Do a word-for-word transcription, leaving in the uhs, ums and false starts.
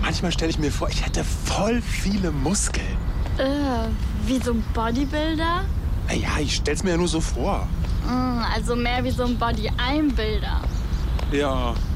manchmal stelle ich mir vor, ich hätte voll viele Muskeln. Äh, wie so ein Bodybuilder? Naja, ich stell's mir ja nur so vor. Mm, also mehr wie so ein Bodyeinbilder. Ja,